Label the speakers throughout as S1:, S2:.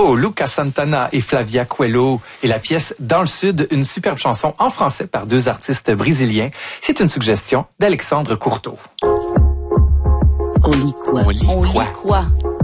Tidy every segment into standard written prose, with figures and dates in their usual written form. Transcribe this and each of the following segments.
S1: Chico, Luca Santana et Flavia Coelho et la pièce Dans le Sud, une superbe chanson en français par deux artistes brésiliens. C'est une suggestion d'Alexandre Courteau.
S2: On lit quoi?
S1: On lit quoi?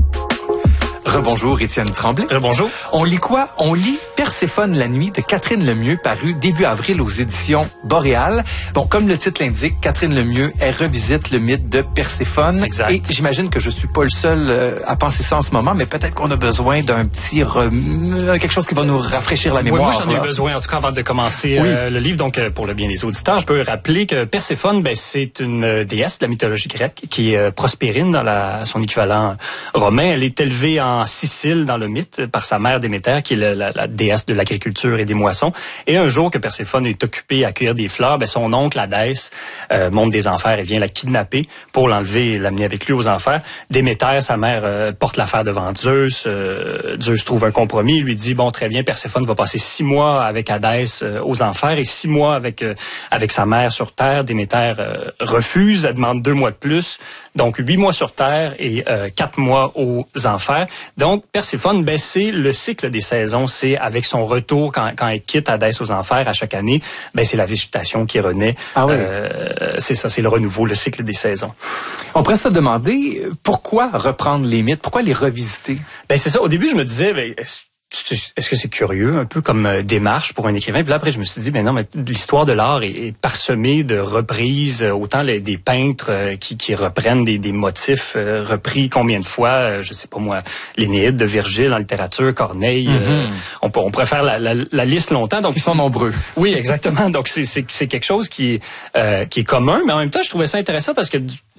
S1: Rebonjour Étienne Tremblay.
S3: Rebonjour.
S1: On lit quoi? On lit Perséphone la nuit de Catherine Lemieux, paru début avril aux éditions Boréal. Bon, comme le titre l'indique, Catherine Lemieux, elle revisite le mythe de Perséphone.
S3: Exact.
S1: Et j'imagine que je suis pas le seul à penser ça en ce moment, mais peut-être qu'on a besoin d'un petit quelque chose qui va nous rafraîchir la mémoire.
S3: Oui, moi j'en ai besoin, en tout cas, avant de commencer le livre. Donc, pour le bien des auditeurs, je peux rappeler que Perséphone, c'est une déesse de la mythologie grecque qui est Prospérine dans son équivalent romain. Elle est élevée en Sicile dans le mythe par sa mère Déméter, qui est la déesse de l'agriculture et des moissons. Et un jour que Perséphone est occupée à cueillir des fleurs, son oncle Hadès monte des enfers et vient la kidnapper pour l'enlever et l'amener avec lui aux enfers. Déméter, sa mère, porte l'affaire devant Zeus. Zeus trouve un compromis, il lui dit bon, très bien, Perséphone va passer 6 mois avec Hadès aux enfers et 6 mois avec sa mère sur terre. Déméter refuse, elle demande 2 mois de plus. Donc 8 mois sur terre et 4 mois aux enfers. Donc Perséphone, c'est le cycle des saisons. C'est avec son retour quand elle quitte Hadès aux enfers à chaque année, c'est la végétation qui renaît. Ah oui. C'est ça, c'est le renouveau, le cycle des saisons.
S1: On pourrait se demander pourquoi reprendre les mythes, pourquoi les revisiter?
S3: C'est ça. Au début, je me disais, est-ce que c'est curieux, un peu comme démarche pour un écrivain? Puis là, après, je me suis dit, non, mais l'histoire de l'art est parsemée de reprises, autant des peintres qui reprennent des motifs repris combien de fois, je sais pas moi, l'Énéide de Virgile en littérature, Corneille, on pourrait faire la liste longtemps. Donc,
S1: ils sont nombreux.
S3: Oui, exactement. Donc, c'est quelque chose qui est commun, mais en même temps, je trouvais ça intéressant parce que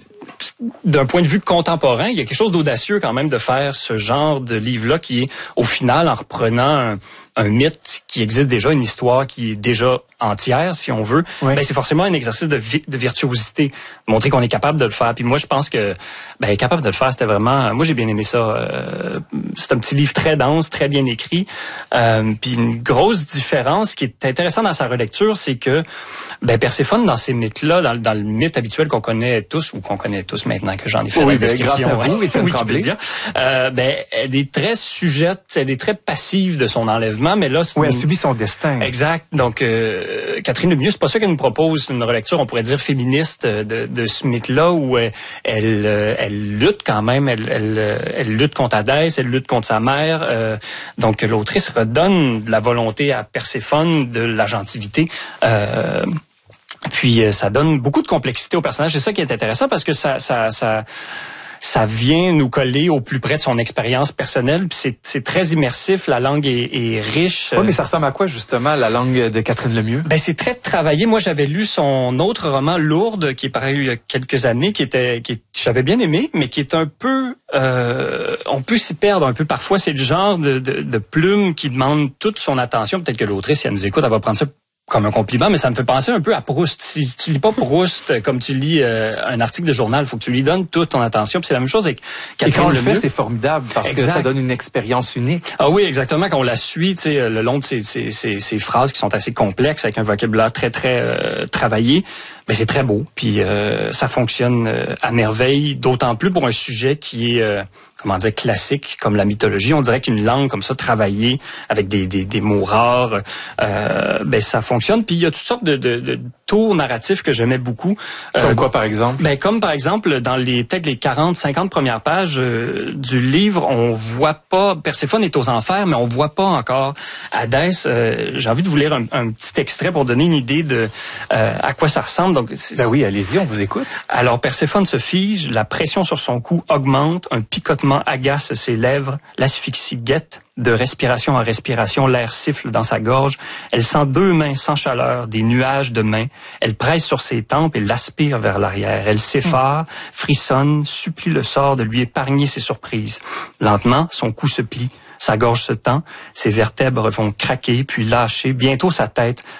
S3: d'un point de vue contemporain, il y a quelque chose d'audacieux quand même de faire ce genre de livre-là qui est, au final, en reprenant un mythe qui existe déjà, une histoire qui est déjà entière, si on veut, c'est forcément un exercice de virtuosité, montrer qu'on est capable de le faire. Puis moi, je pense que capable de le faire, c'était vraiment... Moi, j'ai bien aimé ça. C'est un petit livre très dense, très bien écrit. Puis une grosse différence qui est intéressante dans sa relecture, c'est que Perséphone, dans ces mythes-là, dans le mythe habituel qu'on connaît tous, ou qu'on connaît tous maintenant que j'en ai fait la description,
S1: grâce à vous,
S3: Wikipédia, elle est très sujette, elle est très passive de son enlèvement. Mais là,
S1: elle subit son destin.
S3: Exact. Donc, Catherine Lemieux, c'est pas ça qu'elle nous propose une relecture, on pourrait dire féministe de ce mythe-là, où elle lutte quand même, elle lutte contre Hadès, elle lutte contre sa mère. Donc, l'autrice redonne de la volonté à Perséphone, de l'agentivité. Puis, ça donne beaucoup de complexité au personnage. C'est ça qui est intéressant parce que ça vient nous coller au plus près de son expérience personnelle. Puis c'est très immersif, la langue est riche.
S1: Oui, mais ça ressemble à quoi, justement, la langue de Catherine Lemieux? C'est
S3: très travaillé. Moi, j'avais lu son autre roman, Lourdes, qui est paru il y a quelques années, qui j'avais bien aimé, mais qui est un peu... on peut s'y perdre un peu parfois. C'est le genre de plume qui demande toute son attention. Peut-être que l'autrice, si elle nous écoute, elle va prendre ça comme un compliment, mais ça me fait penser un peu à Proust. Si tu lis pas Proust comme tu lis un article de journal, il faut que tu lui donnes toute ton attention. Puis c'est la même chose avec Catherine Lemieux.
S1: Et quand on le fait, c'est formidable parce que ça donne une expérience unique.
S3: Ah oui, exactement. Quand on la suit, le long de ces phrases qui sont assez complexes, avec un vocabulaire très, très travaillé, c'est très beau. Puis ça fonctionne à merveille, d'autant plus pour un sujet qui est... classique, comme la mythologie. On dirait qu'une langue comme ça, travaillée, avec des mots rares, ça fonctionne. Puis il y a toutes sortes de tours narratifs que j'aimais beaucoup.
S1: Comme quoi, par exemple?
S3: Comme par exemple, dans peut-être les 40, 50 premières pages du livre, on voit pas... Perséphone est aux enfers, mais on voit pas encore Hadès. J'ai envie de vous lire un petit extrait pour donner une idée de à quoi ça ressemble. Donc,
S1: oui, allez-y, on vous écoute.
S3: Alors, Perséphone se fige, la pression sur son cou augmente, un picotement agace ses lèvres, l'asphyxie guette. De respiration en respiration, l'air siffle dans sa gorge. Elle sent 2 mains sans chaleur, des nuages de mains. Elle presse sur ses tempes et l'aspire vers l'arrière. Elle s'effare, frissonne, supplie le sort de lui épargner ses surprises. Lentement, son cou se plie, sa gorge se tend, ses vertèbres vont craquer, puis lâcher. Bientôt, sa tête